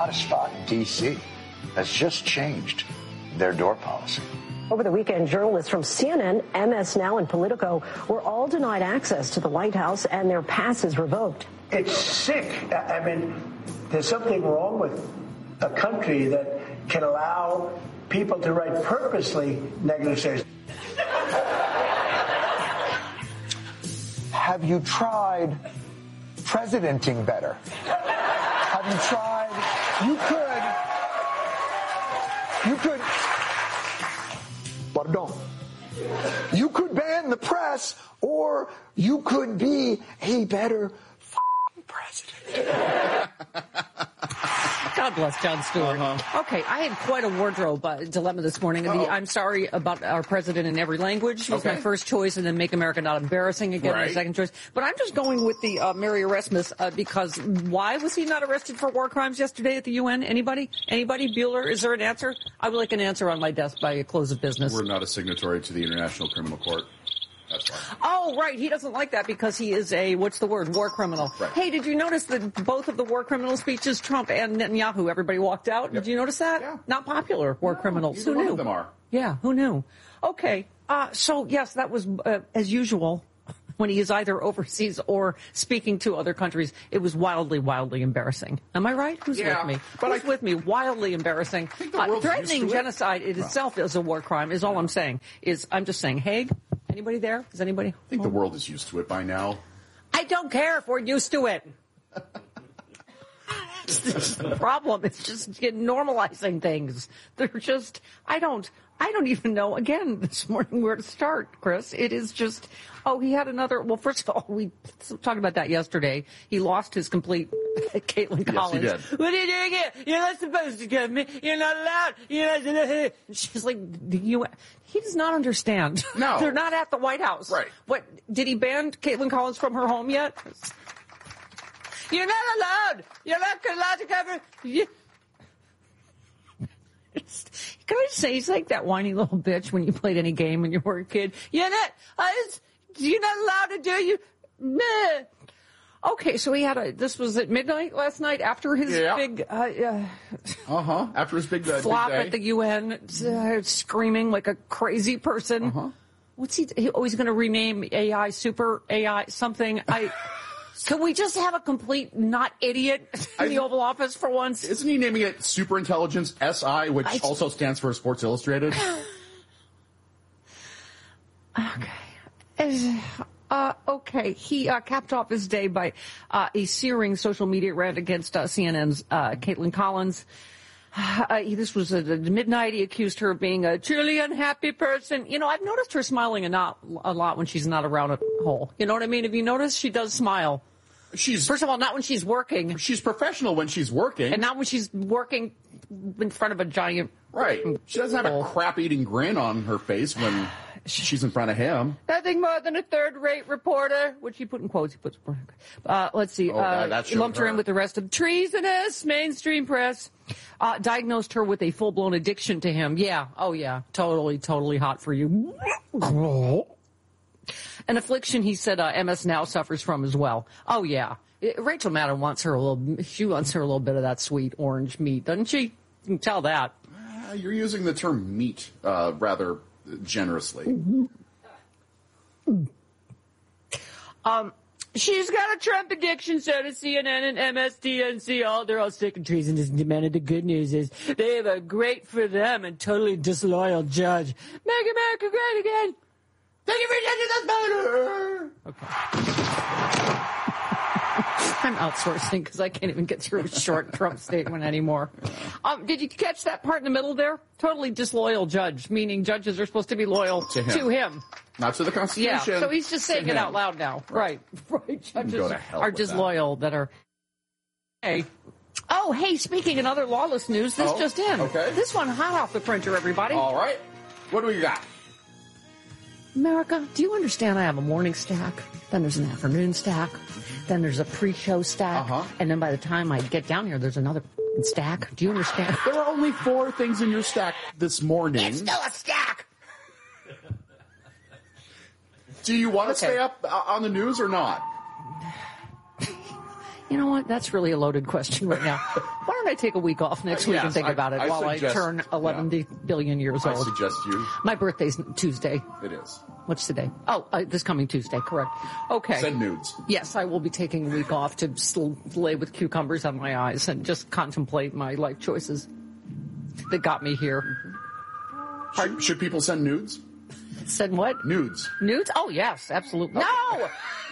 hottest spot in D.C. has just changed their door policy. Over the weekend, journalists from CNN, MS Now, and Politico were all denied access to the White House and their passes revoked. It's sick. I mean, there's something wrong with a country that can allow people to write purposely negative stories. Have you tried presidenting better? Have you tried? You could, pardon. You could ban the press, or you could be a better president. God bless Jon Stewart. Okay, I had quite a wardrobe dilemma this morning. I'm sorry about our president in every language was my first choice, and then Make America Not Embarrassing again my second choice. But I'm just going with the Mary Erasmus because why was he not arrested for war crimes yesterday at the UN? Anybody? Bueller? Is there an answer? I would like an answer on my desk by close of business. We're not a signatory to the International Criminal Court. That's fine. Oh, right. He doesn't like that because he is a, war criminal. Right. Hey, did you notice that both of the war criminal speeches, Trump and Netanyahu, everybody walked out? Yep. Did you notice that? Yeah. Not popular war criminals. Who knew? One of them are. Yeah, who knew? Okay. So, yes, that was, as usual, when he is either overseas or speaking to other countries, it was wildly, wildly embarrassing. Am I right? Who's with me? Who's with me? Wildly embarrassing. Threatening genocide in itself is a war crime, is all I'm saying. I'm just saying, Hague? Anybody there? Is anybody? I think the world is used to it by now. I don't care if we're used to it. The problem is just normalizing things. They're just, I don't even know, again, this morning where to start, Chris. It is just, he had another, well, first of all, we talked about that yesterday. He lost his complete Caitlin Collins. Yes, he did. What are you doing here? You're not supposed to come. You're not allowed. You're not. She's like, he does not understand. No. They're not at the White House. Right. What, did he ban Caitlin Collins from her home yet? You're not allowed. You're not allowed to cover. Can I say he's like that whiny little bitch when you played any game when you were a kid? You're not allowed to do you. Meh. Okay, so he had this was at midnight last night after his big after his big flop big day at the UN, screaming like a crazy person. What's he's going to rename AI Super AI something? Can we just have a complete not idiot in the Oval Office for once? Isn't he naming it Super Intelligence SI, which also stands for Sports Illustrated? Okay. He capped off his day by a searing social media rant against CNN's Caitlin Collins. This was at midnight. He accused her of being a truly unhappy person. You know, I've noticed her smiling a lot when she's not around a hole. You know what I mean? Have you noticed she does smile? First of all, not when she's working. She's professional when she's working. And not when she's working in front of a giant... Right. She doesn't have a crap-eating grin on her face when she's in front of him. Nothing more than a third-rate reporter, which he put in quotes. He puts. Let's see. He lumped her in with the rest of the treasonous mainstream press. Diagnosed her with a full-blown addiction to him. Yeah. Oh, yeah. Totally hot for you. An affliction, he said, MS Now suffers from as well. Oh, yeah. Rachel Maddow wants her a little bit of that sweet orange meat, doesn't she? You can tell that. You're using the term meat rather generously. She's got a Trump addiction, so does CNN and MSDNC. They're all sick and treasonous and demanded. The good news is they have a great for them and totally disloyal judge. Make America great again. Thank you for judging us better. Okay. I'm outsourcing because I can't even get through a short Trump statement anymore. Did you catch that part in the middle there? Totally disloyal judge, meaning judges are supposed to be loyal to him. Not to the Constitution. Yeah, so he's just saying it out loud now. Right. Judges are disloyal that are... Hey. Oh, hey, speaking in other lawless news, this just in. Okay. This one hot off the printer, everybody. All right. What do we got? America, do you understand I have a morning stack? Then there's an afternoon stack. Then there's a pre-show stack. And then by the time I get down here, there's another stack. Do you understand? There are only 4 things in your stack this morning. It's still a stack! Do you want to stay up on the news or not? You know what? That's really a loaded question right now. Why don't I take a week off next week and think about it while I turn 11 billion years old? I suggest you. My birthday's Tuesday. It is. What's today? Oh, this coming Tuesday, correct. Okay. Send nudes. Yes, I will be taking a week off to lay with cucumbers on my eyes and just contemplate my life choices that got me here. Should people send nudes? Send what? Nudes. Nudes? Oh, yes, absolutely. No!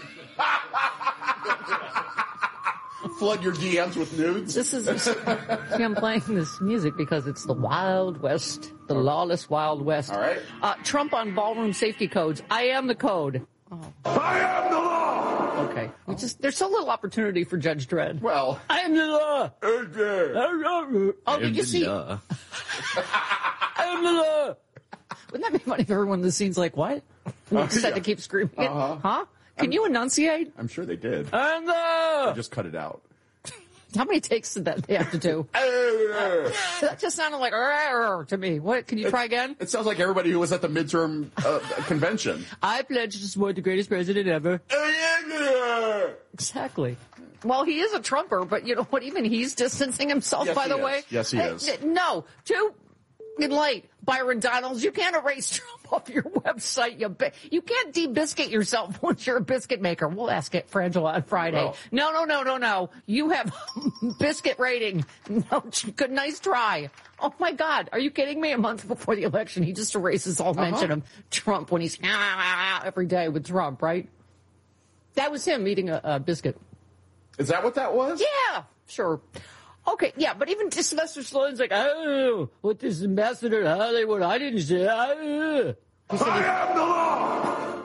Flood your DMs with nudes. This is, see, I'm playing this music because it's the Wild West, the lawless Wild West. All right. Trump on ballroom safety codes. I am the code. Oh. I am the law! Okay. There's so little opportunity for Judge Dredd. Well. I am the law. Oh, did you see? I am the law. Wouldn't that be funny if everyone in the scene's like, what? And you just had to keep screaming it? Huh? Can you enunciate? I'm sure they did. And I just cut it out. How many takes did they have to do? That just sounded like to me. What? Can you try again? It sounds like everybody who was at the midterm convention. I pledge to support the greatest president ever. Exactly. Well, he is a Trumper, but you know what? Even he's distancing himself, yes, by the way. Yes, he is. No. Too late, Byron Donalds. You can't erase Trump off your website. You can't de-biscuit yourself once you're a biscuit maker. We'll ask it for Angela on Friday. Well, No. You have biscuit rating. No, good, nice try. Oh, my God. Are you kidding me? A month before the election, he just erases all mention of Trump when he's every day with Trump, right? That was him eating a biscuit. Is that what that was? Yeah, sure. Okay, yeah, but even Sylvester Stallone's like, oh, what this ambassador to Hollywood, I didn't say, oh. I am the law!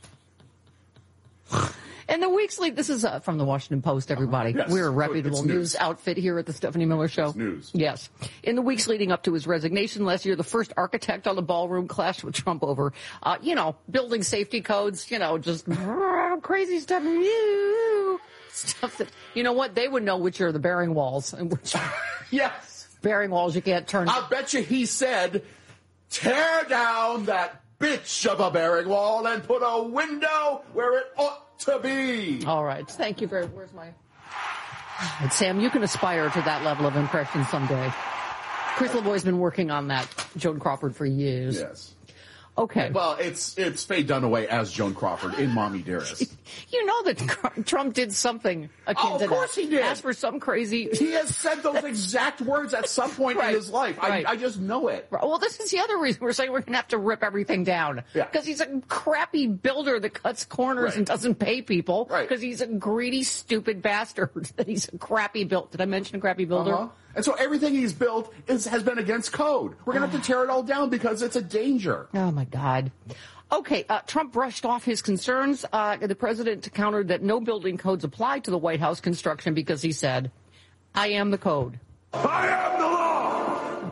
And the weeks lead, this is from the Washington Post, everybody. Yes. We're a reputable news outfit here at the Stephanie Miller Show. It's news. Yes. In the weeks leading up to his resignation last year, the first architect on the ballroom clashed with Trump over, building safety codes, just crazy stuff. Stuff that, you know what, they would know which are the bearing walls and which yes, bearing walls you can't turn. I bet you he said, tear down that bitch of a bearing wall and put a window where it ought to be. All right, thank you very much. Where's my... And Sam, you can aspire to that level of impression someday. Chris LaVoy's been working on that, Joan Crawford, for years. Yes. Okay. Well, it's Faye Dunaway as Joan Crawford in Mommy Dearest. You know that Trump did something akin to that. Of course he did. Asked for some crazy... He has said those exact words at some point in his life. Right. I just know it. Well, this is the other reason we're saying we're going to have to rip everything down. Yeah. Because he's a crappy builder that cuts corners and doesn't pay people. Right. Because he's a greedy, stupid bastard. That he's a crappy builder. Did I mention a crappy builder? And so everything he's built has been against code. We're going to have to tear it all down because it's a danger. Oh, my God. Okay, Trump brushed off his concerns. The president countered that no building codes apply to the White House construction because he said, I am the code. I am the law!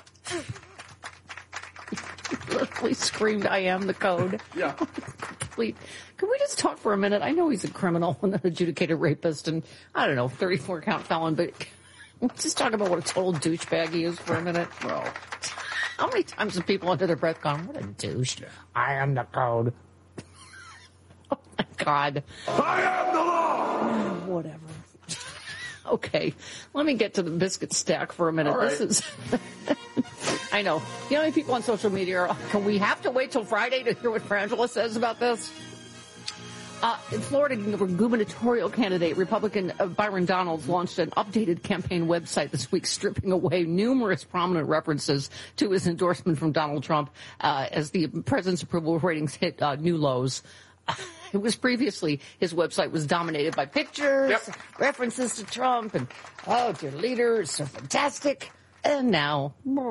Okay. Please screamed, I am the code. Yeah. Please. Can we just talk for a minute? I know he's a criminal and an adjudicated rapist and, 34-count felon, but let's just talk about what a total douchebag he is for a minute. Well... How many times have people under their breath gone, what a douche? I am the code. Oh, my God. I am the law! Whatever. Okay, let me get to the biscuit stack for a minute. All right. This is... I know. You know how many people on social media are, can we have to wait till Friday to hear what Frangela says about this? In Florida, gubernatorial candidate Republican Byron Donalds launched an updated campaign website this week, stripping away numerous prominent references to his endorsement from Donald Trump as the president's approval ratings hit new lows. It was previously, his website was dominated by pictures, references to Trump, and, oh, dear leader, it's so fantastic. And now...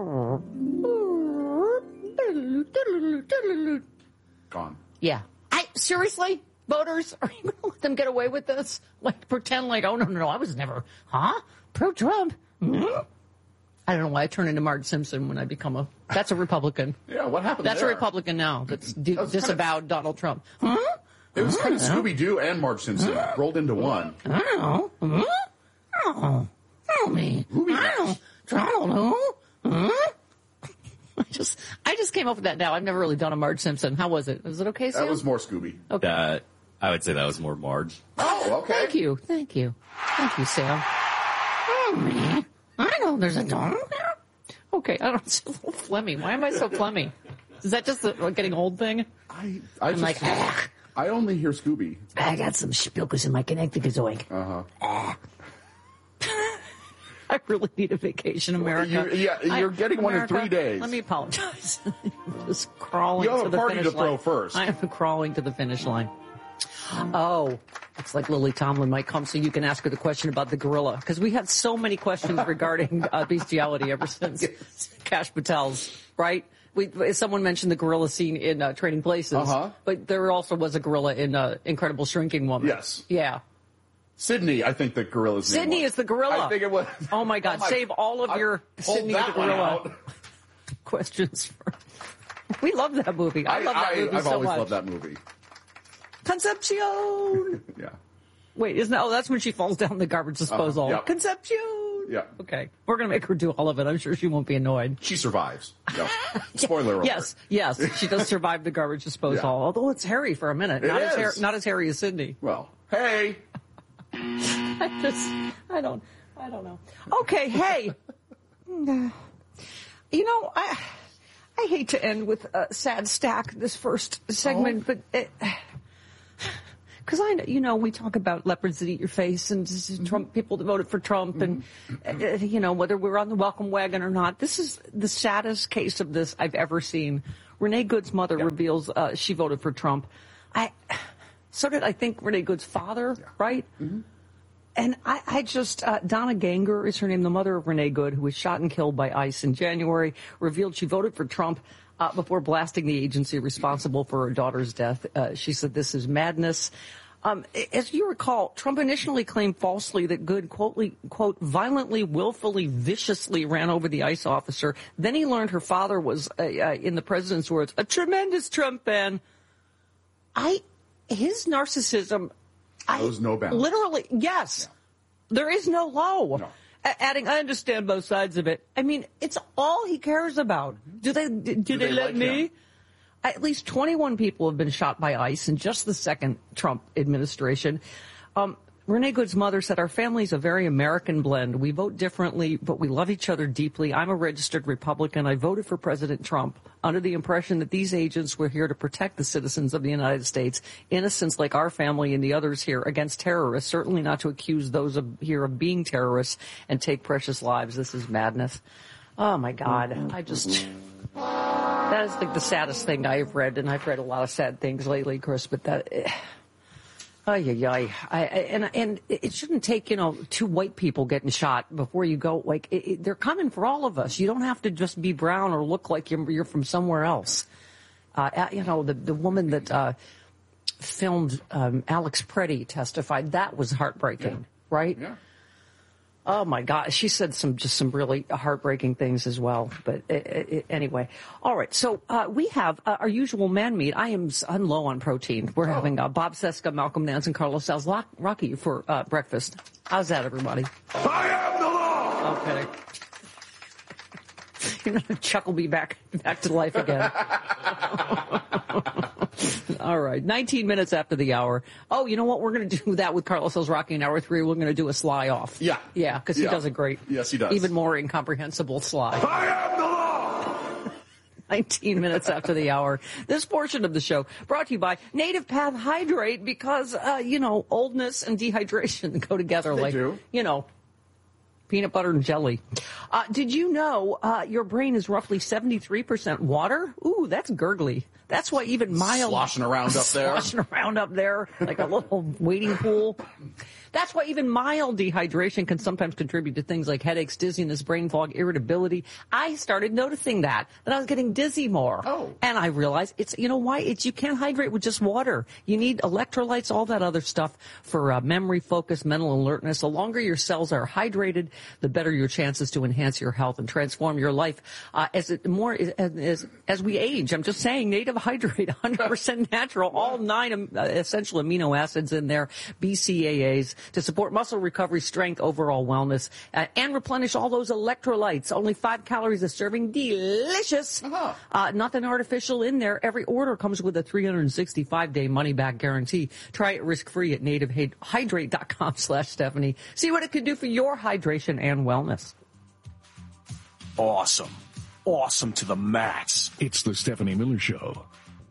Gone. Yeah. Seriously? Voters, are you going to let them get away with this? Like, pretend like, oh, no, I was never, pro-Trump? Mm-hmm. I don't know why I turn into Marge Simpson when I become that's a Republican. Yeah, what happened That's there? a Republican now that's disavowed Donald Trump. Huh? It was kind of Scooby-Doo and Marge Simpson rolled into one. I don't know. Oh, me. I don't know. I just came up with that now. I've never really done a Marge Simpson. How was it? Was it okay, Sam? That was more Scooby. Okay. I would say that was more Marge. Oh, okay. Thank you, Sam. Oh man, I know there's a dog. Okay, I don't. It's a little phlegmy. Why am I so phlegmy? Is that just a getting old thing? I'm just, like, I only hear Scooby. I got some spilkers in my connecticut. I really need a vacation, America. You're getting one in 3 days. Let me apologize. I'm just crawling you have to a the party finish to line. throw first. I am crawling to the finish line. Oh, looks like Lily Tomlin might come so you can ask her the question about the gorilla. Because we had so many questions regarding bestiality ever since Kash Patel's, right? Someone mentioned the gorilla scene in Trading Places. But there also was a gorilla in Incredible Shrinking Woman. Yes. Yeah. Sydney, I think the gorilla's name Sydney was. is the gorilla. I think it was. Oh my God! Save all of your Sydney the gorilla questions. We love that movie. I love that movie so much. I've always loved that movie. Concepcion. Yeah. Wait, isn't that? Oh, that's when she falls down the garbage disposal. Yep. Concepcion. Yeah. Okay, we're gonna make her do all of it. I'm sure she won't be annoyed. She survives. Yep. Spoiler alert. Yes, she does survive the garbage disposal. Yeah. Although it's hairy for a minute. Not as hairy as Sydney. Well, hey. I don't know. Okay, hey. You know, I hate to end with a sad stack this first segment, but because we talk about leopards that eat your face and Trump people that voted for Trump, and whether we're on the welcome wagon or not. This is the saddest case of this I've ever seen. Renee Good's mother reveals she voted for Trump. So did I think Renee Good's father, right? Mm-hmm. And I just, Donna Ganger is her name, the mother of Renee Good, who was shot and killed by ICE in January, revealed she voted for Trump before blasting the agency responsible for her daughter's death. She said this is madness. As you recall, Trump initially claimed falsely that Good, quote, violently, willfully, viciously ran over the ICE officer. Then he learned her father was, in the president's words, a tremendous Trump fan. His narcissism... Knows no bounds. Literally, yes. Yeah. There is no low. No. Adding, I understand both sides of it. I mean, it's all he cares about. Do they let me? Him? At least 21 people have been shot by ICE in just the second Trump administration. Renee Good's mother said, our family's a very American blend. We vote differently, but we love each other deeply. I'm a registered Republican. I voted for President Trump under the impression that these agents were here to protect the citizens of the United States, innocents like our family and the others here, against terrorists, certainly not to accuse those here of being terrorists and take precious lives. This is madness. Oh, my God. That is like the saddest thing I've read, and I've read a lot of sad things lately, Chris, but that... And it shouldn't take, two white people getting shot before you go, they're coming for all of us. You don't have to just be brown or look like you're from somewhere else. The woman that filmed Alex Preddy testified, that was heartbreaking, right? Yeah. Oh my God, she said some really heartbreaking things as well. But anyway, all right. So we have our usual man meat. I'm low on protein. We're having Bob Cesca, Malcolm Nance, and Carlos Salz Rocky for breakfast. How's that, everybody? I am the law. Okay. You're gonna chuckle me back to life again. All right, 19 minutes after the hour. Oh, you know what? We're going to do that with Carlos Salz Rocky in hour 3. We're going to do a sly off. Yeah. Yeah, because he does a great. Yes, he does. Even more incomprehensible sly. I am the law. 19 minutes after the hour. This portion of the show brought to you by Native Path Hydrate because, oldness and dehydration go together. They do. Peanut butter and jelly. Did you know your brain is roughly 73% water? Ooh, that's gurgly. That's why even mild... Sloshing around up there like a little wading pool. That's why even mild dehydration can sometimes contribute to things like headaches, dizziness, brain fog, irritability. I started noticing that I was getting dizzy more. Oh. And I realized you can't hydrate with just water. You need electrolytes, all that other stuff for memory, focus, mental alertness. The longer your cells are hydrated, the better your chances to enhance your health and transform your life as we age. I'm just saying, Native Hydrate, 100% natural, all 9 essential amino acids in there, BCAAs, to support muscle recovery, strength, overall wellness, and replenish all those electrolytes. Only 5 calories a serving, delicious. Nothing artificial in there. Every order comes with a 365-day money-back guarantee. Try it risk-free at nativehydrate.com/Stephanie. See what it can do for your hydration and wellness. Awesome. Awesome to the max. It's the Stephanie Miller Show.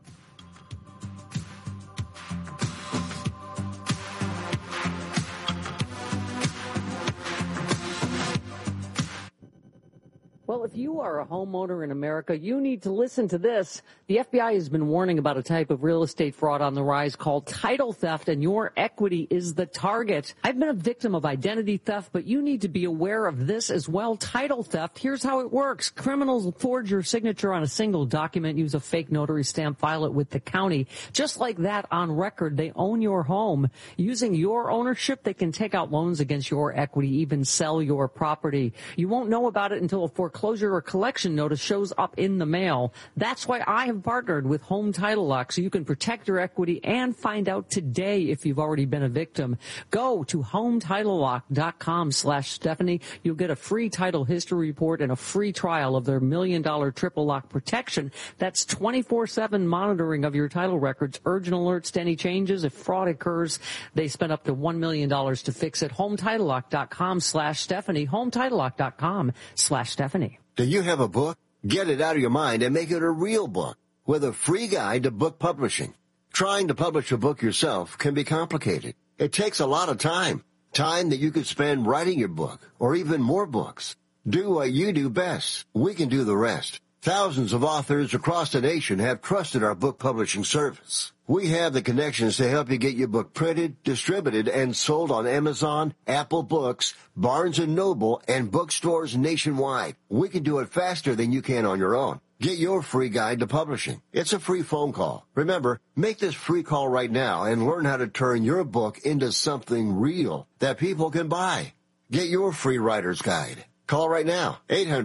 Well, if you are a homeowner in America, you need to listen to this. The FBI has been warning about a type of real estate fraud on the rise called title theft, and your equity is the target. I've been a victim of identity theft, but you need to be aware of this as well. Title theft, here's how it works. Criminals forge your signature on a single document, use a fake notary stamp, file it with the county. Just like that, on record, they own your home. Using your ownership, they can take out loans against your equity, even sell your property. You won't know about it until a foreclosure or collection notice shows up in the mail. That's why I have partnered with Home Title Lock, so you can protect your equity and find out today if you've already been a victim. Go to HomeTitleLock.com/Stephanie. You'll get a free title history report and a free trial of their $1 million triple lock protection. That's 24/7 monitoring of your title records, urgent alerts to any changes. If fraud occurs, they spend up to $1 million to fix it. HomeTitleLock.com/Stephanie. HomeTitleLock.com/Stephanie. Do you have a book? Get it out of your mind and make it a real book with a free guide to book publishing. Trying to publish a book yourself can be complicated. It takes a lot of time that you could spend writing your book or even more books. Do what you do best. We can do the rest. Thousands of authors across the nation have trusted our book publishing service. We have the connections to help you get your book printed, distributed, and sold on Amazon, Apple Books, Barnes & Noble, and bookstores nationwide. We can do it faster than you can on your own. Get your free guide to publishing. It's a free phone call. Remember, make this free call right now and learn how to turn your book into something real that people can buy. Get your free writer's guide. Call right now,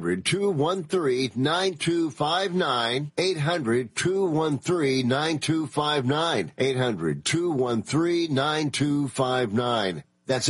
800-213-9259, 800-213-9259, 800-213-9259. That's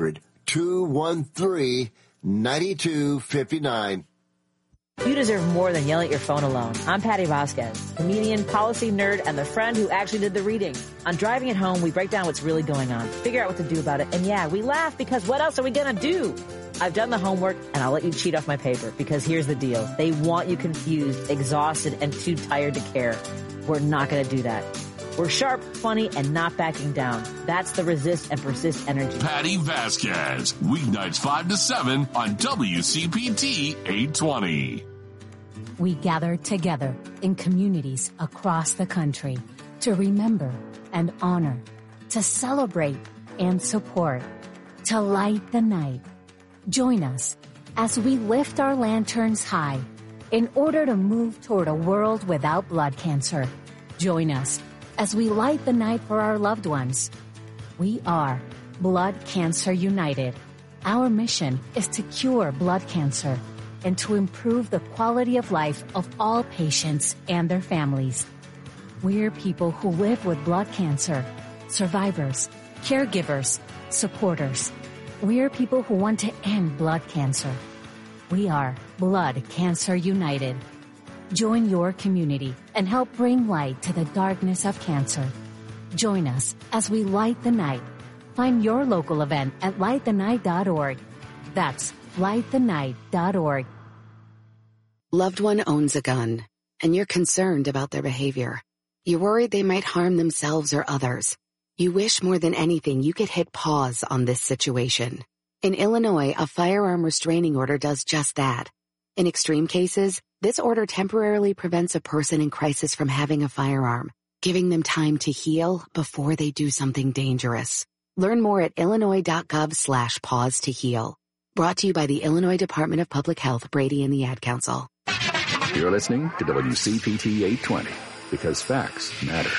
800-213-9259. You deserve more than yelling at your phone alone. I'm Patty Vasquez, comedian, policy nerd, and the friend who actually did the reading. On Driving It Home, we break down what's really going on, figure out what to do about it, and yeah, we laugh because what else are we gonna do? I've done the homework, and I'll let you cheat off my paper, because here's the deal. They want you confused, exhausted, and too tired to care. We're not gonna do that. We're sharp, funny, and not backing down. That's the resist and persist energy. Patty Vasquez, weeknights 5 to 7 on WCPT 820. We gather together in communities across the country to remember and honor, to celebrate and support, to light the night. Join us as we lift our lanterns high in order to move toward a world without blood cancer. Join us as we light the night for our loved ones. We are Blood Cancer United. Our mission is to cure blood cancer and to improve the quality of life of all patients and their families. We're people who live with blood cancer, survivors, caregivers, supporters. We're people who want to end blood cancer. We are Blood Cancer United. Join your community and help bring light to the darkness of cancer. Join us as we light the night. Find your local event at lightthenight.org. That's lightthenight.org. Loved one owns a gun, and you're concerned about their behavior. You're worried they might harm themselves or others. You wish more than anything you could hit pause on this situation. In Illinois, a firearm restraining order does just that. In extreme cases, this order temporarily prevents a person in crisis from having a firearm, giving them time to heal before they do something dangerous. Learn more at illinois.gov/pause to heal. Brought to you by the Illinois Department of Public Health, Brady and the Ad Council. You're listening to WCPT 820 because facts matter.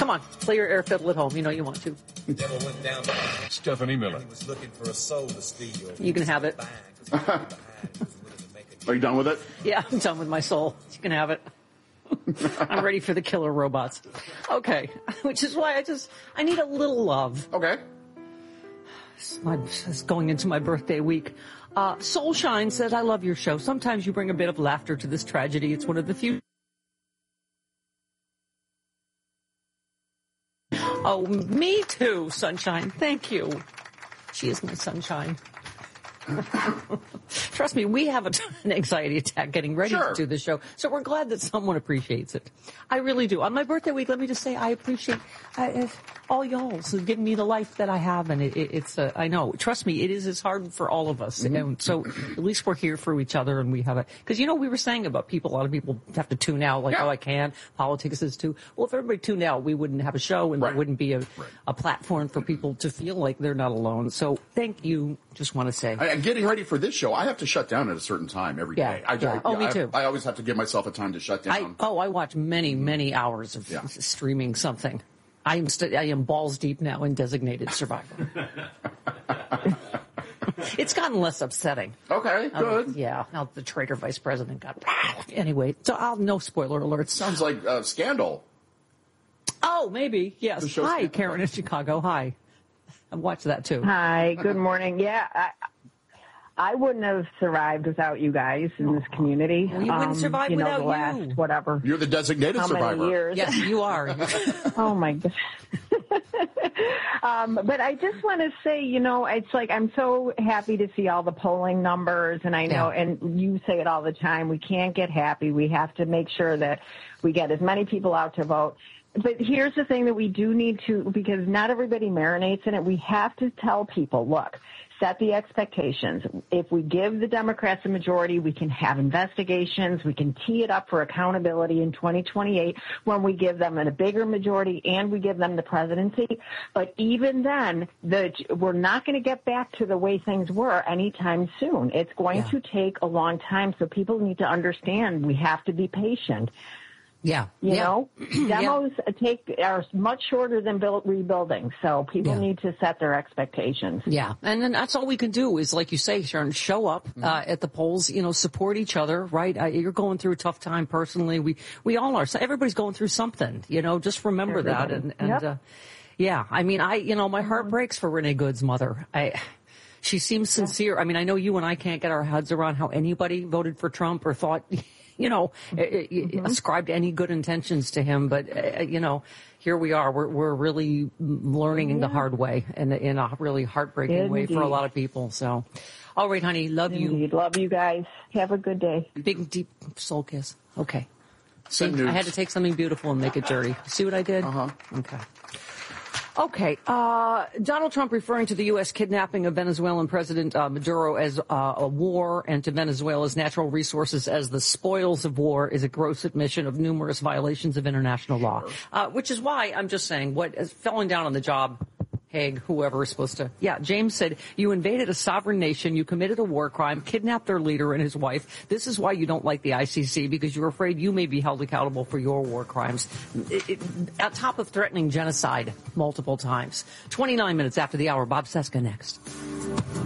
Come on, play your air fiddle at home. You know you want to. Never went down to Stephanie Miller. He was looking for a soul to steal. You can have it. Are you done with it? Yeah, I'm done with my soul. You can have it. I'm ready for the killer robots. Okay, which is why I need a little love. Okay. It's going into my birthday week. Soulshine said, I love your show. Sometimes you bring a bit of laughter to this tragedy. It's one of the few. Oh, me too, Sunshine. Thank you. She is my sunshine. Trust me, we have an anxiety attack getting ready to do the show, so we're glad that someone appreciates it. I really do. On my birthday week, let me just say I appreciate all y'all who give me the life that I have, and it's I know. Trust me, it is hard for all of us, and so at least we're here for each other, and we have it. Because we were saying about people, a lot of people have to tune out, like, oh, I can. Politics is too. Well, if everybody tuned out, we wouldn't have a show, and there wouldn't be a platform for people to feel like they're not alone. So thank you. Just want to say. And getting ready for this show, I have to shut down at a certain time every day. Me too. I always have to give myself a time to shut down. I watch many hours of streaming something. I am balls deep now in Designated Survivor. It's gotten less upsetting. Okay, good. Now the traitor vice president got... Anyway, so no spoiler alerts. Sounds like Scandal. Oh, maybe, yes. Hi, Karen in Chicago. Hi. I've watched that too. Hi, good morning. Yeah, I wouldn't have survived without you guys in this community. Well, you wouldn't survive without the last, you. Whatever. You're the designated survivor. Many years? Yes, you are. Oh my goodness. But I just want to say, it's like I'm so happy to see all the polling numbers, and I know, and you say it all the time, we can't get happy. We have to make sure that we get as many people out to vote. But here's the thing that we do need to, because not everybody marinates in it, we have to tell people, look, set the expectations. If we give the Democrats a majority, we can have investigations, we can tee it up for accountability in 2028 when we give them a bigger majority and we give them the presidency. But even then, we're not going to get back to the way things were anytime soon. It's going to take a long time, so people need to understand we have to be patient. Yeah. You know, demos are much shorter than rebuilding, so people need to set their expectations. Yeah, and then that's all we can do is, like you say, Sharon, show up at the polls, support each other, right? You're going through a tough time personally. We all are. So everybody's going through something, just remember that. And I mean, my heart breaks for Renee Good's mother. She seems sincere. I mean, I know you and I can't get our heads around how anybody voted for Trump or thought... ascribed any good intentions to him. But, here we are. We're really learning the hard way and in a really heartbreaking way for a lot of people. So, all right, honey. Love you. Love you guys. Have a good day. Big, deep soul kiss. Okay. See, I had to take something beautiful and make it dirty. See what I did? Okay. Okay. Donald Trump referring to the U.S. kidnapping of Venezuelan President Maduro as a war and to Venezuela's natural resources as the spoils of war is a gross admission of numerous violations of international law, which is why I'm just saying what is falling down on the job. Haig, whoever is supposed to. Yeah, James said, you invaded a sovereign nation, you committed a war crime, kidnapped their leader and his wife. This is why you don't like the ICC, because you're afraid you may be held accountable for your war crimes. On top of threatening genocide multiple times. 29 minutes after the hour, Bob Cesca next.